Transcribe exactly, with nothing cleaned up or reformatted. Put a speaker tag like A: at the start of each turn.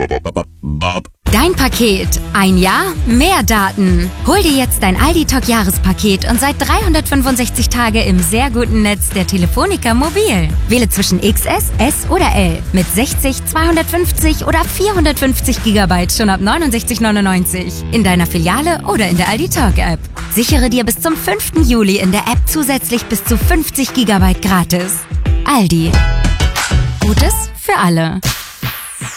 A: Dein Paket. Ein Jahr, mehr Daten. Hol dir jetzt dein Aldi Talk Jahrespaket und seit dreihundertfünfundsechzig Tage im sehr guten Netz der Telefonica Mobil. Wähle zwischen X S, S oder L mit sechzig, zweihundertfünfzig oder vierhundertfünfzig Gigabyte schon ab neunundsechzig neunundneunzig. In deiner Filiale oder in der Aldi Talk App. Sichere dir bis zum fünften Juli in der App zusätzlich bis zu fünfzig Gigabyte gratis. Aldi. Gutes für alle.